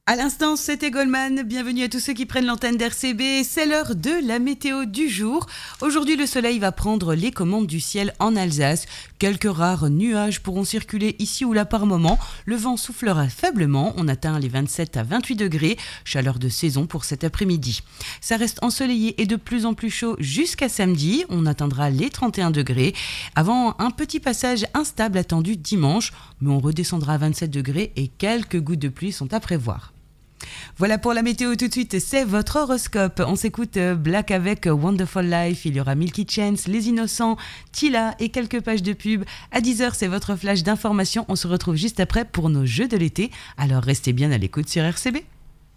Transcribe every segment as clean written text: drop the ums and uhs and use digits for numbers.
À l'instant, c'était Goldman. Bienvenue à tous ceux qui prennent l'antenne d'RCB. C'est l'heure de la météo du jour. Aujourd'hui, le soleil va prendre les commandes du ciel en Alsace. Quelques rares nuages pourront circuler ici ou là par moment. Le vent soufflera faiblement. On atteint les 27 à 28 degrés. Chaleur de saison pour cet après-midi. Ça reste ensoleillé et de plus en plus chaud jusqu'à samedi. On atteindra les 31 degrés. Avant un petit passage instable attendu dimanche. Mais on redescendra à 27 degrés et quelques gouttes de pluie sont à prévoir. Voilà pour la météo tout de suite, c'est votre horoscope. On s'écoute Black avec Wonderful Life, il y aura Milky Chance, Les Innocents, Tila et quelques pages de pub. À 10h, c'est votre flash d'information. On se retrouve juste après pour nos jeux de l'été. Alors restez bien à l'écoute sur RCB.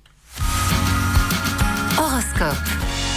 Horoscope.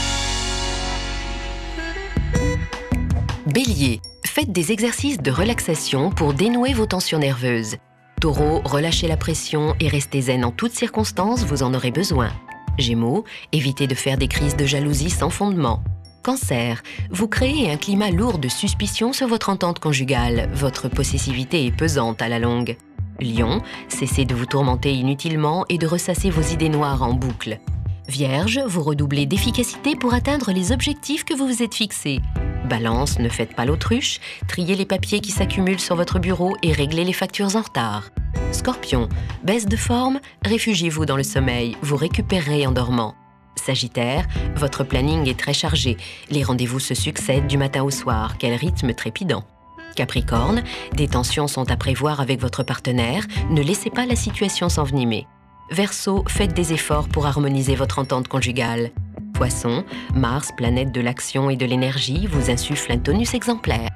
Bélier, faites des exercices de relaxation pour dénouer vos tensions nerveuses. Taureau, relâchez la pression et restez zen en toutes circonstances, vous en aurez besoin. Gémeaux, évitez de faire des crises de jalousie sans fondement. Cancer, vous créez un climat lourd de suspicion sur votre entente conjugale. Votre possessivité est pesante à la longue. Lion, cessez de vous tourmenter inutilement et de ressasser vos idées noires en boucle. Vierge, vous redoublez d'efficacité pour atteindre les objectifs que vous vous êtes fixés. Balance, ne faites pas l'autruche, triez les papiers qui s'accumulent sur votre bureau et réglez les factures en retard. Scorpion, baisse de forme, réfugiez-vous dans le sommeil, vous récupérerez en dormant. Sagittaire, votre planning est très chargé, les rendez-vous se succèdent du matin au soir, quel rythme trépidant. Capricorne, des tensions sont à prévoir avec votre partenaire, ne laissez pas la situation s'envenimer. Verseau, faites des efforts pour harmoniser votre entente conjugale. Poisson, Mars, planète de l'action et de l'énergie, vous insuffle un tonus exemplaire.